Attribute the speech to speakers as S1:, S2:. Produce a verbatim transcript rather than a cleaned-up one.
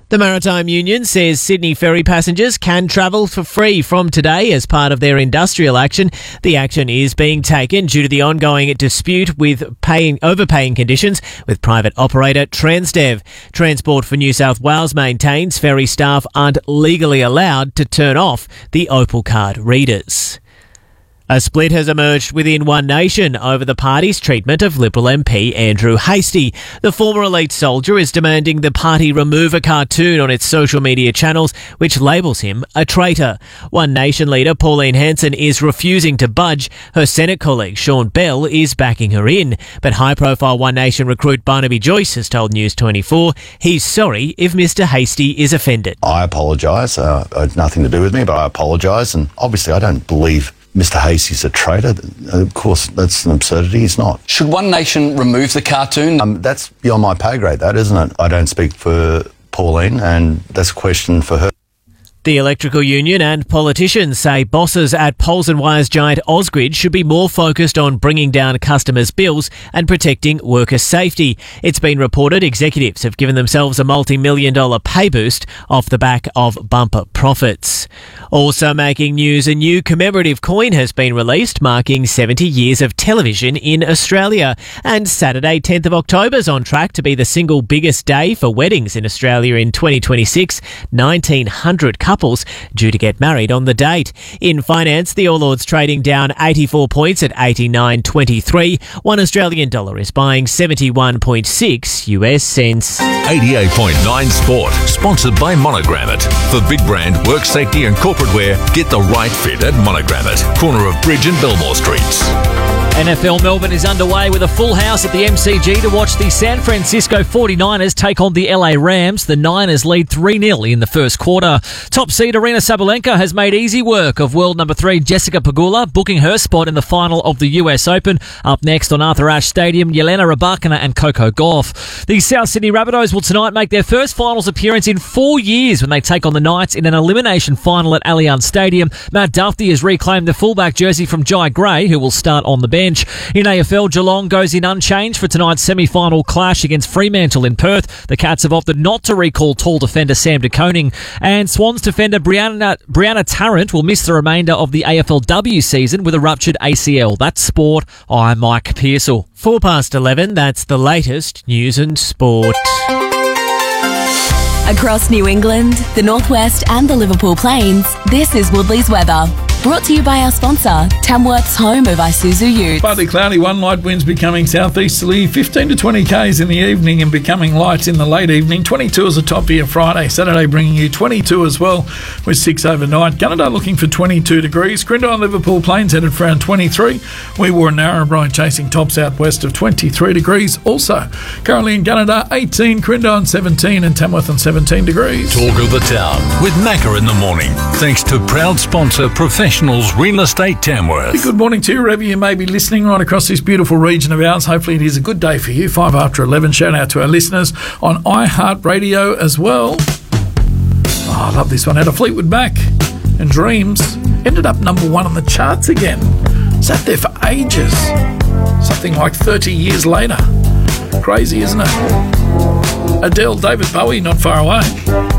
S1: The Maritime Union says Sydney ferry passengers can travel for free from today as part of their industrial action. The action is being taken due to the ongoing dispute with paying overpaying conditions with private operator Transdev. Transport for New South Wales maintains ferry staff aren't legally allowed to turn off the Opal card readers. A split has emerged within One Nation over the party's treatment of Liberal M P Andrew Hastie. The former elite soldier is demanding the party remove a cartoon on its social media channels which labels him a traitor. One Nation leader Pauline Hanson is refusing to budge. Her Senate colleague Sean Bell is backing her in. But high-profile One Nation recruit Barnaby Joyce has told News twenty-four he's sorry if Mr Hastie is offended.
S2: I apologise. Uh, it had nothing to do with me, but I apologise. And obviously I don't believe Mr Hastie's a traitor. Of course, that's an absurdity. He's not.
S3: Should One Nation remove the cartoon?
S2: Um, that's beyond my pay grade, that, isn't it? I don't speak for Pauline, and that's a question for her.
S1: The Electrical Union and politicians say bosses at poles and wires giant Ausgrid should be more focused on bringing down customers' bills and protecting worker safety. It's been reported executives have given themselves a multi-million dollar pay boost off the back of bumper profits. Also making news, a new commemorative coin has been released marking seventy years of television in Australia. And Saturday, tenth of October is on track to be the single biggest day for weddings in Australia in twenty twenty-six. nineteen hundred couples due to get married on the date. In finance, the All Ords trading down eighty-four points at eighty-nine twenty-three. One Australian dollar is buying seventy-one point six U S cents.
S4: eighty-eight point nine Sport, sponsored by Monogrammet. For big brand, work safety and corporate wear, get the right fit at Monogrammet, corner of Bridge and Belmore Streets.
S5: N F L Melbourne is underway with a full house at the M C G to watch the San Francisco forty-niners take on the L A Rams. The Niners lead three nil in the first quarter. Top seed Arena Sabalenka has made easy work of world number three Jessica Pegula, booking her spot in the final of the U S Open. Up next on Arthur Ashe Stadium, Yelena Rybakina and Coco Gauff. The South Sydney Rabbitohs will tonight make their first finals appearance in four years when they take on the Knights in an elimination final at Allianz Stadium. Matt Duffy has reclaimed the fullback jersey from Jai Gray, who will start on the bench. In A F L, Geelong goes in unchanged for tonight's semi-final clash against Fremantle in Perth. The Cats have opted not to recall tall defender Sam De Koning. And Swans defender Brianna, Brianna Tarrant will miss the remainder of the A F L W season with a ruptured A C L. That's sport. I'm Mike Pearsall.
S1: Four past eleven, that's the latest news and sport.
S6: Across New England, the Northwest and the Liverpool Plains, this is Woodley's weather. Brought to you by our sponsor, Tamworth's home of Isuzu Utes.
S7: Partly cloudy, one light winds becoming southeasterly, fifteen to twenty k's in the evening and becoming light in the late evening. twenty-two is a top here Friday. Saturday bringing you twenty-two as well with six overnight. Gunnedah looking for twenty-two degrees. Grindon and Liverpool Plains headed for around twenty-three. We were in Narrabri chasing top southwest of twenty-three degrees. Also, currently in Gunnedah, eighteen, Grindon seventeen and Tamworth on seventeen degrees.
S4: Talk of the town with Macca in the morning. Thanks to proud sponsor Professionals Real Estate Tamworth.
S7: Good morning to you, wherever you may be listening right across this beautiful region of ours. Hopefully it is a good day for you. Five after eleven. Shout out to our listeners on iHeartRadio as well. Oh, I love this one. Had a Fleetwood Mac and Dreams. Ended up number one on the charts again. Sat there for ages. Something like thirty years later. Crazy, isn't it? Adele, David Bowie, not far away.